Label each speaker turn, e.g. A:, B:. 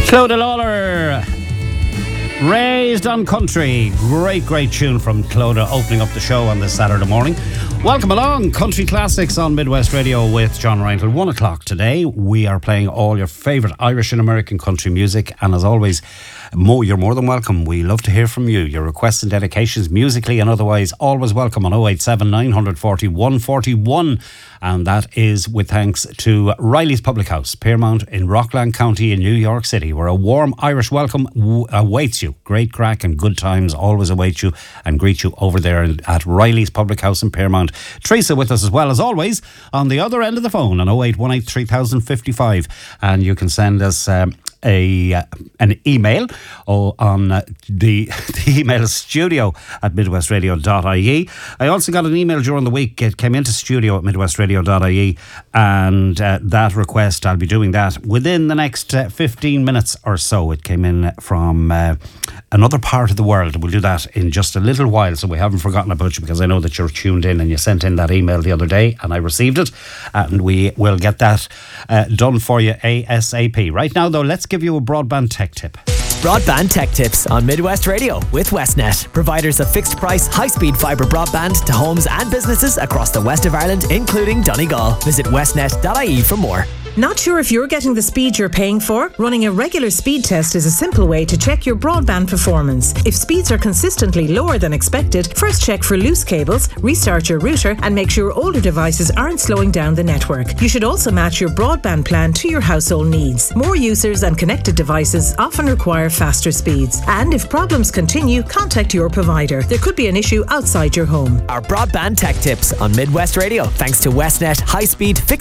A: Clodagh Lawler, Raised on Country. Great tune from Clodagh, opening up the show on this Saturday morning. Welcome along, Country Classics on Midwest Radio with John Ryan till 1 o'clock today. We are playing all your favourite Irish and American country music, and as always, you're more than welcome. We love to hear from you. Your requests and dedications, musically and otherwise, always welcome on 087 940 141. And that is with thanks to Riley's Public House, Piermount in Rockland County in New York City, where a warm Irish welcome awaits you. Great crack and good times always await you and greet you over there at Riley's Public House in Piermount. Teresa with us as well as always on the other end of the phone on 0818 3055, and you can send us an email on the email is studio@midwestradio.ie. I also got an email during the week. It came into studio@midwestradio.ie, and that request, I'll be doing that within the next 15 minutes or so. It came in from another part of the world. We'll do that in just a little while, so we haven't forgotten about you, because I know that you're tuned in and you sent in that email the other day and I received it, and we will get that done for you ASAP. Right now though, let's give you a broadband tech tip.
B: Broadband Tech Tips on Midwest Radio with Westnet, providers of fixed price, high-speed fibre broadband to homes and businesses across the west of Ireland, including Donegal. Visit westnet.ie for more.
C: Not sure if you're getting the speed you're paying for? Running a regular speed test is a simple way to check your broadband performance. If speeds are consistently lower than expected, first check for loose cables, restart your router, and make sure older devices aren't slowing down the network. You should also match your broadband plan to your household needs. More users and connected devices often require faster speeds. And if problems continue, contact your provider. There could be an issue outside your home.
B: Our Broadband Tech Tips on Midwest Radio, thanks to Westnet high-speed fixed